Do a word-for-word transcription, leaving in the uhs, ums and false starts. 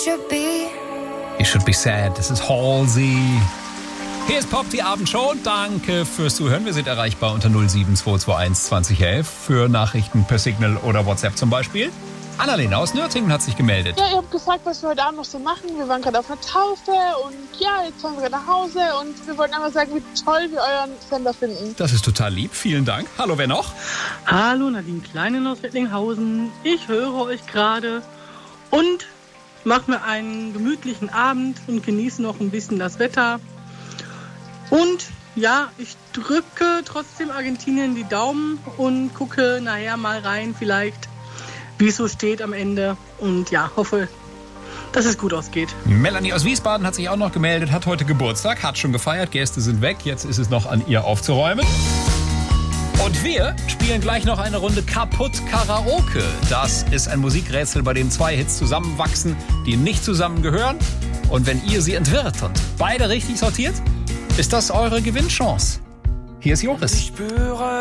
should be. You should be sad. Das ist Halsey. Hier ist Pop, die Abendshow. Danke fürs Zuhören. Wir sind erreichbar unter null sieben zwei zwei eins zwanzig elf für Nachrichten per Signal oder WhatsApp zum Beispiel. Annalena aus Nürtingen hat sich gemeldet. Ja, ihr habt gefragt, was wir heute Abend noch so machen. Wir waren gerade auf einer Taufe und ja, jetzt fahren wir gerade nach Hause und wir wollten einfach sagen, wie toll wir euren Sender finden. Das ist total lieb. Vielen Dank. Hallo, wer noch? Hallo, Nadine Kleinen aus Wettlinghausen. Ich höre euch gerade und mache mir einen gemütlichen Abend und genieße noch ein bisschen das Wetter. Und ja, ich drücke trotzdem Argentinien die Daumen und gucke nachher mal rein, vielleicht, wie es so steht am Ende. Und ja, hoffe, dass es gut ausgeht. Melanie aus Wiesbaden hat sich auch noch gemeldet, hat heute Geburtstag, hat schon gefeiert, Gäste sind weg, jetzt ist es noch an ihr aufzuräumen. Und wir spielen gleich noch eine Runde Kaputt Karaoke. Das ist ein Musikrätsel, bei dem zwei Hits zusammenwachsen, die nicht zusammengehören. Und wenn ihr sie entwirrt und beide richtig sortiert, ist das eure Gewinnchance. Hier ist Joris. Ich spüre